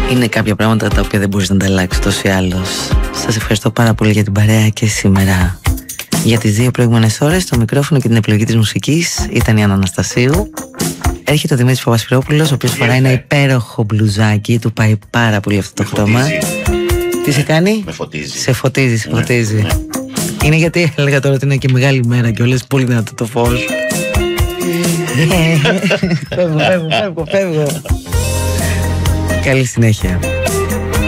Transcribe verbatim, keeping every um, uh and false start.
Είναι κάποια πράγματα τα οποία δεν μπορείς να τα αλλάξεις τόσο ή άλλως. Σας ευχαριστώ πάρα πολύ για την παρέα και σήμερα. Για τις δύο προηγούμενες ώρες το μικρόφωνο και την επιλογή της μουσικής ήταν η Άννα Αναστασίου. Έρχεται ο Δημήτρης Παπασπυρόπουλος, ο οποίος φοράει ένα υπέροχο μπλουζάκι. Του πάει πάρα πολύ αυτό το χρώμα. Τι σε κάνει? Με φωτίζει. Σε φωτίζει, σε φωτίζει. Ναι, ναι. Είναι γιατί έλεγα τώρα ότι είναι και μεγάλη μέρα και όλες πολύ δυνατό το φως. Φεύγω, φεύγω, φεύγω, φεύγω. Καλή συνέχεια.